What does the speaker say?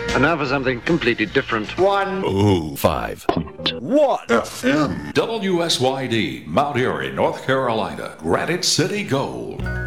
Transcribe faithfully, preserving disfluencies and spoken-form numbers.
And now for something completely different. One. Oh, five. What? F M. W S Y D, Mount Airy, North Carolina. Granite City Gold.